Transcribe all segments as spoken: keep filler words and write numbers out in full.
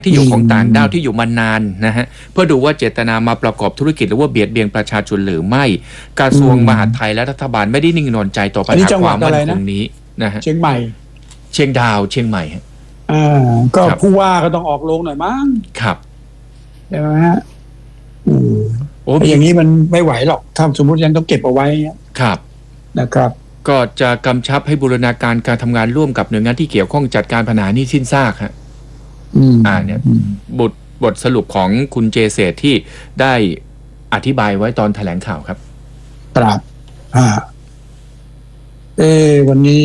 ที่อยู่ของต่างด้าวที่อยู่มานานนะฮะเพื่อดูว่าเจตนามาประกอบธุรกิจหรือว่าเบียดเบียนประชาชนหรือไม่กระทรวงมหาดไทยและรัฐบาลไม่ได้นิ่งนอนใจต่อปัญหาความมั่นคงนี้นะฮะเชียงใหม่เชียงดาวเชียงใหม่อ่าก็ผู้ว่าก็ต้องออกโรงหน่อยมั้งครับใช่ไหมฮะอืมโอ้อย่างนี้มันไม่ไหวหรอกถ้าสมมุติยังต้องเก็บเอาไว้ครับนะครับก็จะกำชับให้บูรณาการการทำงานร่วมกับหน่วยงานที่เกี่ยวข้องจัดการปัญหานี้สิ้นซากฮะอ่าเนี่ยบทบทสรุปของคุณเจเศษที่ได้อธิบายไว้ตอนแถลงข่าวครับครับอ่าเอวันนี้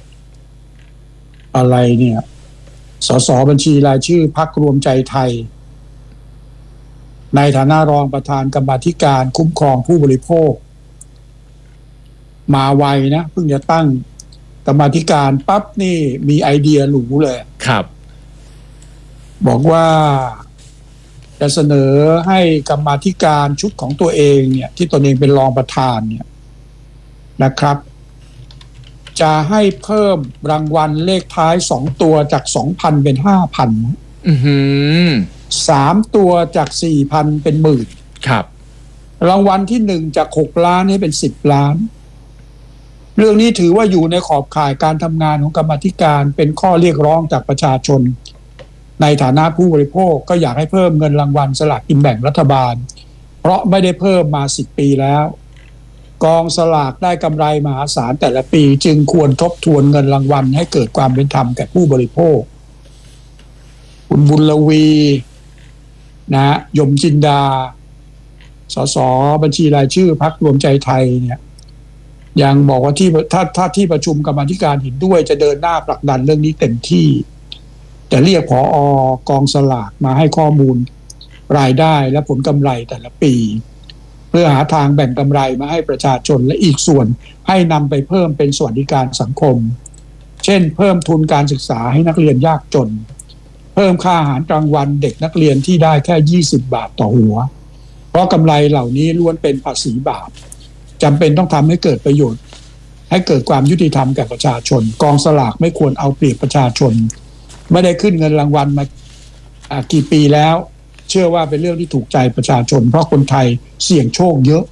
อะไรเนี่ยสสบัญชีรายชื่อพรรครวมใจไทยในฐานะรองประธานกรรมาธิการคุ้มครองผู้บริโภคมาไวนะเพิ่งจะตั้งกรรมาธิการปั๊บนี่มีไอเดียหรูเลยครับบอกว่าจะเสนอให้กรรมาธิการชุดของตัวเองเนี่ยที่ตนเองเป็นรองประธานเนี่ยนะครับจะให้เพิ่มรางวัลเลขท้ายสองตัวจาก สองพัน เป็น ห้าพันอือหือสามตัวจาก สี่พัน เป็นหมื่นครับรางวัลที่หนึ่งจากหกล้านให้เป็นสิบล้านเรื่องนี้ถือว่าอยู่ในขอบข่ายการทำงานของกรรมาธิการเป็นข้อเรียกร้องจากประชาชนในฐานะผู้บริโภคก็อยากให้เพิ่มเงินรางวัลสลากกินแบ่งรัฐบาลเพราะไม่ได้เพิ่มมาสิบปีแล้วกองสลากได้กำไรมหาศาลแต่ละปีจึงควรทบทวนเงินรางวัลให้เกิดความเป็นธรรมแก่ผู้บริโภคคุณบุญลวีนะยมจินดาสสบัญชีรายชื่อพรรครวมใจไทยเนี่ยยังบอกว่าที่ถ้าถ้าที่ประชุมกรรมาธิการเห็นด้วยจะเดินหน้าผลักดันเรื่องนี้เต็มที่จะเรียกผอ.กองสลากมาให้ข้อมูลรายได้และผลกำไรแต่ละปีเพื่อหาทางแบ่งกำไรมาให้ประชาชนและอีกส่วนให้นำไปเพิ่มเป็นสวัสดิการสังคมเช่นเพิ่มทุนการศึกษาให้นักเรียนยากจนเพิ่มค่าอาหารกลางวันเด็กนักเรียนที่ได้แค่ยี่สิบบาทต่อหัวเพราะกำไรเหล่านี้ล้วนเป็นภาษีบาปจำเป็นต้องทำให้เกิดประโยชน์ให้เกิดความยุติธรรมแก่ประชาชนกองสลากไม่ควรเอาเปรียบประชาชนไม่ได้ขึ้นเงินรางวัลมากี่ปีแล้วเชื่อว่าเป็นเรื่องที่ถูกใจประชาชนเพราะคนไทยเสี่ยงโชคเยอะ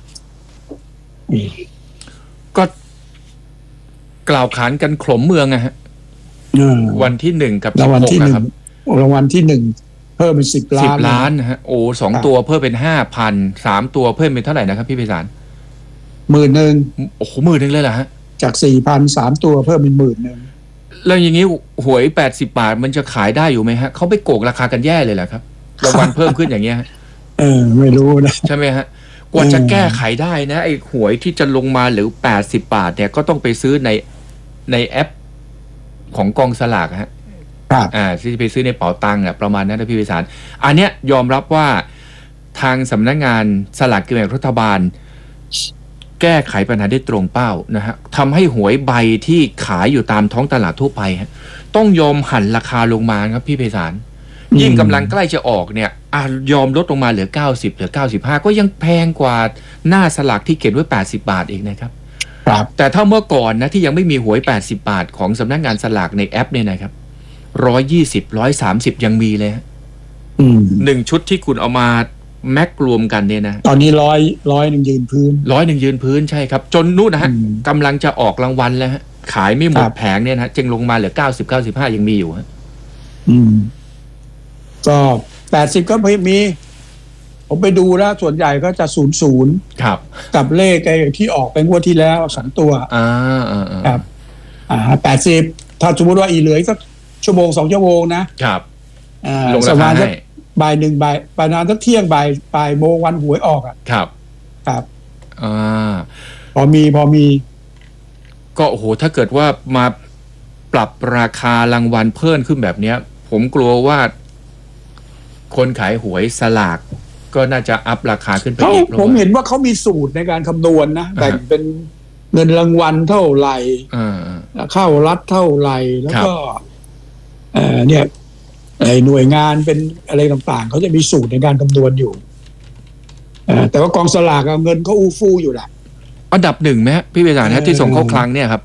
ก็กล่าวขานกันขลมเมืองอะฮะวันที่หนึ่งกับสิบหกนะครับรางวัลที่หนึ่งเพิ่มเป็นสิบล้านสิบล้านนะฮะโอ้สองตัวเพิ่มเป็นห้าพันสามตัวเพิ่มเป็นเท่าไหร่นะครับพี่ไพศาลหมื่นหนึ่งโอ้โหหมื่นหนึ่งเลยเหรอฮะจากสี่พันสามตัวเพิ่มเป็นหมื่นหนึ่งแล้วอย่างนี้หวยแปดสิบบาทมันจะขายได้อยู่ไหมฮะเขาไปโกงราคากันแย่เลยแหละครับรางวัลเพิ่มขึ้นอย่างเงี้ยเออไม่รู้นะใช่ไหมฮะกว่าจะแก้ไขได้นะไอ้หวยที่จะลงมาหรือแปดสิบบาทเนี่ยก็ต้องไปซื้อในในแอปของกองสลากฮะอ่าที่ไปซื้อในเป๋าตังค์อ่ะประมาณนั้นนะพี่ไพศาลอันเนี้ยยอมรับว่าทางสำนักงานสลากกินแบ่งรัฐบาลแก้ไขปัญหาได้ตรงเป้านะฮะทำให้หวยใบที่ขายอยู่ตามท้องตลาดทั่วไปฮะต้องยอมหันราคาลงมาครับพี่ไพศาลยิ่งกำลังใกล้จะออกเนี่ยอ่ะยอมลดลงมาเหลือเก้าสิบเหลือเก้าสิบห้าก็ยังแพงกว่าหน้าสลากที่เขียนไว้แปดสิบบาทเองนะครับครับแต่ถ้าเมื่อก่อนนะที่ยังไม่มีหวยแปดสิบบาทของสำนักงานสลากในแอปเนี่ยนะครับหนึ่งร้อยยี่สิบ หนึ่งร้อยสามสิบยังมีเลยฮะหนึ่งชุดที่คุณเอามาแม็กรวมกันเนี่ยนะตอนนี้ร้อยร้อยหนึ่งยืนพื้นร้อยหนึ่งยืนพื้นใช่ครับจนนู่นนะฮะกำลังจะออกรางวัลแล้วฮะขายไม่หมดแผงเนี่ยนะจึงลงมาเหลือเก้าสิบ เก้าสิบห้ายังมีอยู่ฮะอืมก็แปดสิบก็มีผมไปดูแล้วส่วนใหญ่ก็จะศูนย์ศูนย์ครับกับเลขไอ้ที่ออกไปงวดที่แล้วสองตัวอ่าอ่าครับอ่าแปดสิบถ้าสมมติว่าอีเหลือสักชั่วโมงสองชั่วโมงนะครับอ่าลงราคาให้บ่ายหนึ่งบ่ายประมาณสักเที่ยงบ่ายบ่ายโมงวันหวยออกอ่ะครับครับอ่าพอมีพอมีก็โอ้โหถ้าเกิดว่ามาปรับราคารางวัลเพิ่มขึ้นแบบเนี้ยผมกลัวว่าคนขายหวยสลากก็น่าจะอัพราคาขึ้นไปอีกผมเห็นว่าเขามีสูตรในการคำนวณนะแบ่งเป็นเงินรางวัลเท่าไหร่เข้ารัฐเท่าไหร่แล้วก็เอ่อเนี่ยไอ้หน่วยงานเป็นอะไรต่างๆเขาจะมีสูตรในการคำนวณอยู่แต่ว่ากองสลากเงินเขาอู้ฟู่อยู่แหละอันดับหนึ่งไหมพี่เวสานที่ส่งเข้าคลังเนี่ยครับ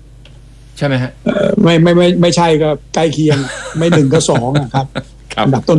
ใช่ไหมฮะไม่ไม่ไม่ไม่ใช่ก็ใกล้เคียงไม่หนึ่งก็สองอ่ะครับอันดับต้น